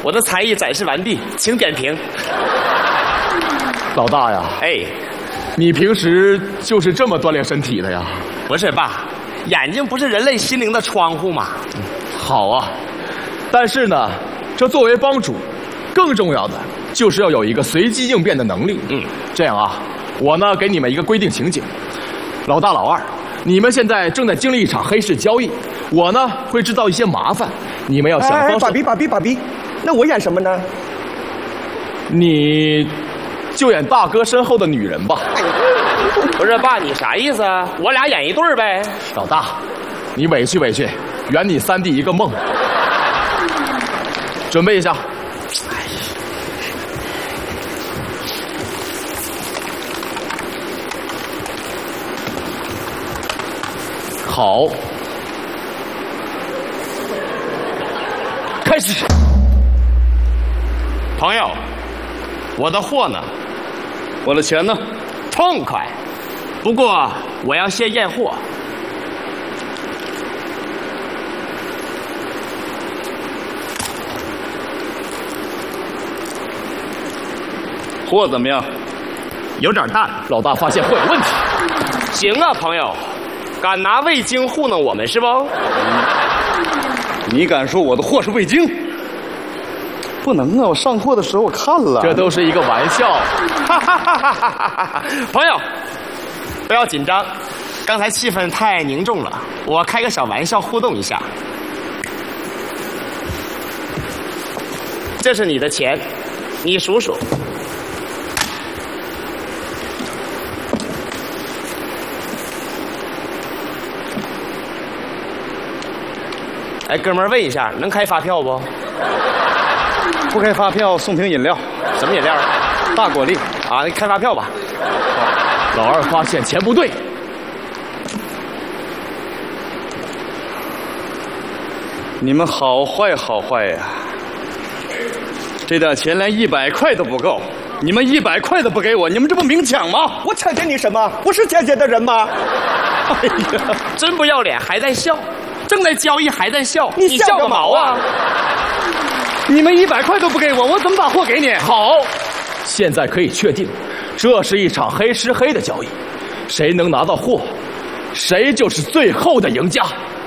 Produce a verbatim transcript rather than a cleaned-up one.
我的才艺展示完毕，请点评。 老大呀， 哎， 你平时就是这么锻炼身体的呀？ 不是爸，眼睛不是人类心灵的窗户吗？ 好啊，但是呢，这作为帮主，更重要的就是要有一个随机应变的能力。 嗯， 这样啊，我呢给你们一个规定情景：老大、老二，你们现在正在经历一场黑市交易，我呢会制造一些麻烦，你们要想方设。 爸比爸比爸比，那我演什么呢？ 你就演大哥身后的女人吧。 不是爸，你啥意思啊？我俩演一对儿呗。 老大，你委屈委屈，圆你三弟一个梦。准备一下。好，开始。 朋友，我的货呢？ 我的钱呢？ 痛快。不过我要先验货。 货怎么样？ 有点淡。 老大发现货有问题。 行啊，朋友，敢拿味精糊弄我们是不？ 你敢说我的货是味精？不能啊！我上货的时候我看了。 这都是一个玩笑。 哈哈哈哈哈哈！朋友，不要紧张，刚才气氛太凝重了，我开个小玩笑互动一下。这是你的钱，你数数。哎，哥们儿，问一下，能开发票不？ 不开发票送瓶饮料。 什么饮料？ 大果粒啊，开发票吧。 老二发现钱不对。 你们好坏好坏呀！这点钱连一百块都不够，你们一百块都不给我，你们这不明抢吗？ 我抢劫你什么？我是姐姐的人吗？ 哎呀，真不要脸，还在笑。正在交易还在笑， 你笑个毛啊！ 你们一百块都不给我，我怎么把货给你？ 好，现在可以确定，这是一场黑吃黑的交易，谁能拿到货，谁就是最后的赢家。